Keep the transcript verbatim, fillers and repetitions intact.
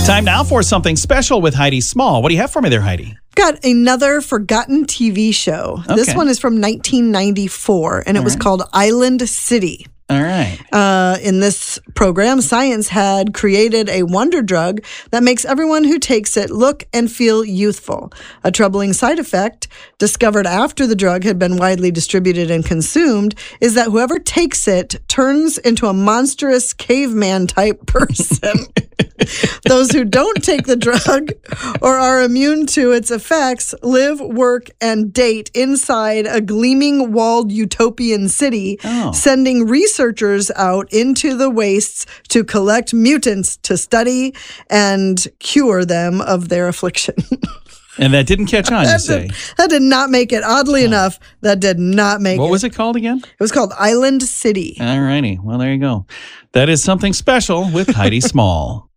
Time now for something special with Heidi Small. What do you have for me there, Heidi? Got another forgotten T V show. Okay. This one is from nineteen ninety-four, and it All was right. called Island City. All right. Uh, in this program, science had created a wonder drug that makes everyone who takes it look and feel youthful. A troubling side effect, discovered after the drug had been widely distributed and consumed, is that whoever takes it turns into a monstrous caveman-type person. Those who don't take the drug or are immune to its effects live, work, and date inside a gleaming walled utopian city, Oh. sending researchers out into the wastes to collect mutants to study and cure them of their affliction. And that didn't catch on, you that, say? did, that did not make it. Oddly enough, that did not make What it. was it called again? It was called Island City. All righty. Well, there you go. That is something special with Heidi Small.